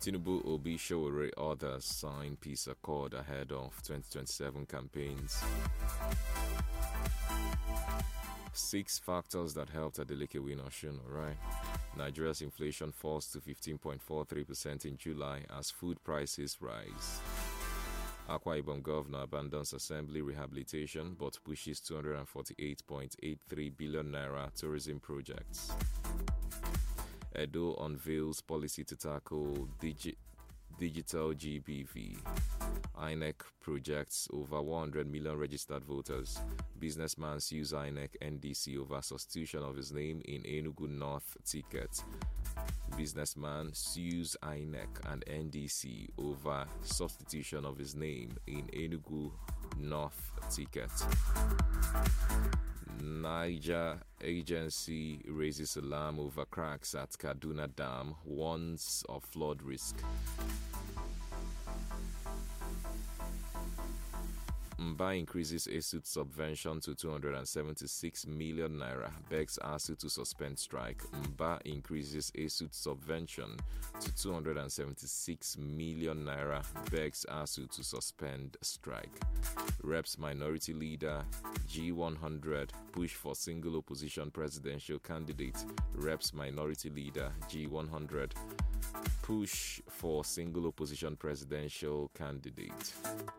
Tinubu, Obi, Showore, others sign peace accord ahead of 2027 campaigns. 6 factors that helped Adeleke win Osun, alright. Nigeria's inflation falls to 15.43% in July as food prices rise. Akwa Ibom governor abandons assembly rehabilitation but pushes 248.83 billion naira tourism projects. Edo unveils policy to tackle digital GBV. INEC projects over 100 million registered voters. Businessman sues INEC NDC over substitution of his name in Enugu North ticket. Businessman sues INEC and NDC over substitution of his name in Enugu North ticket. Niger agency raises alarm over cracks at Kaduna Dam, warns of flood risk. Mba increases ASUT subvention to 276 million naira, begs ASU to suspend strike. Mba increases ASUT subvention to 276 million naira, begs ASU to suspend strike. Reps minority leader G100 push for single opposition presidential candidate. Reps minority leader G100 push for single opposition presidential candidate.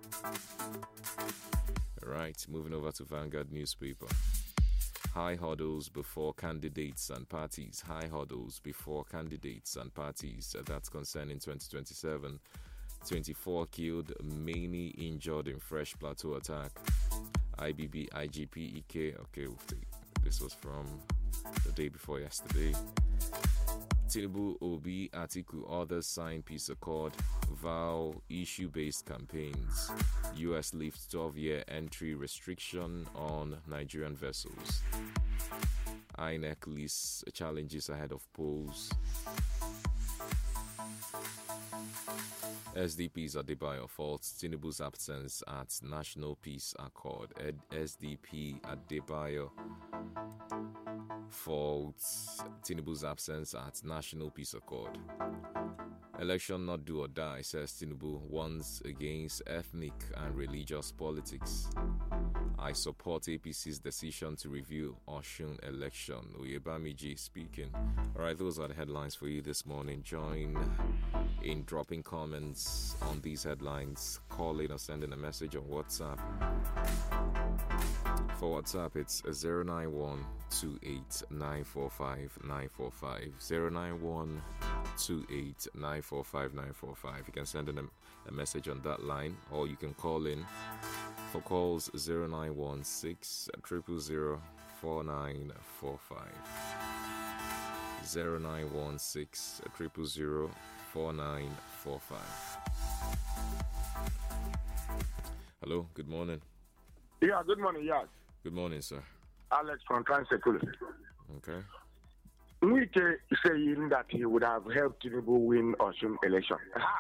Right, moving over to Vanguard newspaper. High hurdles before candidates and parties. High hurdles before candidates and parties. That's concerning 2027. 24 killed, many injured in Fresh Plateau attack. IBB, IGP, EK. Okay, this was from the day before yesterday. Tinubu, Obi, Atiku, others sign peace accord, vow issue-based campaigns. U.S. lifts 12-year entry restriction on Nigerian vessels. INEC lists challenges ahead of polls. SDP's Adebayo faults Tinubu's absence at National Peace Accord. SDP Adebayo faults Tinubu's absence at National Peace Accord. Election not do or die, says Tinubu, warns against ethnic and religious politics. I support APC's decision to review Osun election. Oyebamiji speaking. All right, those are the headlines for you this morning. Join in dropping comments on these headlines. Call in or send in a message on WhatsApp. For WhatsApp, it's 091-28-945-945. 091-28-945-945. You can send in a message on that line, or you can call in. For calls, 0916-000-4945. 0916-000-4945. Hello, good morning. Yeah, good morning, yes. Good morning, sir. Alex from Transecool. Okay. Wike saying that he would have helped Tinubu win Osun election.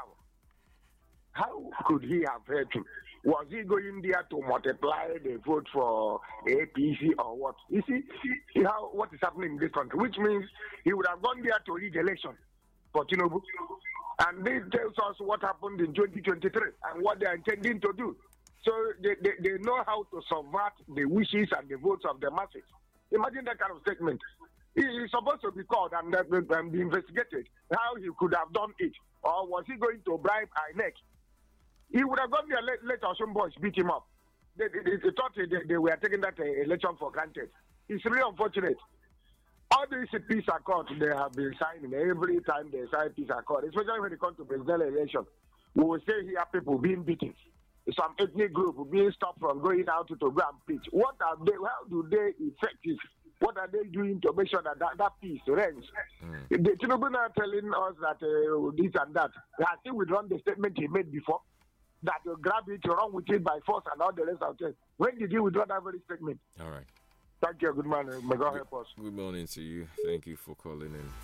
How could he have helped him? Was he going there to multiply the vote for APC or what? You see how what is happening in this country, which means he would have gone there to rig election for Tinubu. And this tells us what happened in 2023 and what they are intending to do. So they know how to subvert the wishes and the votes of the masses. Imagine that kind of statement. He is supposed to be called and be investigated how he could have done it. Or was he going to bribe INEC? He would have gone there, let Osun boys beat him up. They thought they were taking that election for granted. It's really unfortunate. All these peace accords they have been signing every time they sign peace accord, especially when it comes to presidential election. We will say here people being beaten. Some ethnic group being stopped from going out to go and preach. What are they? How do they effect it? What are they doing to make sure that peace reigns? The Tinubu now telling us that this and that. I think we run the statement he made before that you grab it, you run with it by force and all the rest of it. When did you withdraw that very statement? All right. Thank you. Good morning. May God help us. Good morning to you. Thank you for calling in.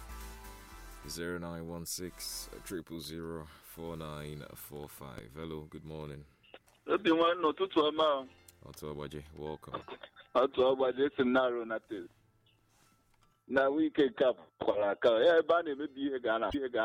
0916-000-4945. Hello. Good morning. Otuabaji, welcome. Otuabaji, scenario na we can cap.